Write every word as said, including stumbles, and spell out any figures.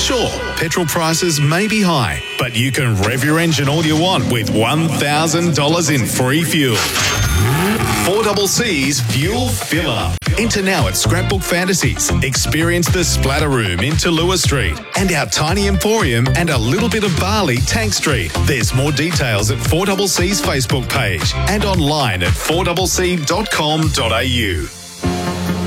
Sure, petrol prices may be high, but you can rev your engine all you want with one thousand dollars in free fuel. four C C's Fuel Filler. Enter now at Scrapbook Fantasies. Experience the Splatter Room in Tallulah Street and our Tiny Emporium and a little bit of Bali, Tank Street. There's more details at four C C's Facebook page and online at four c c dot com dot a u.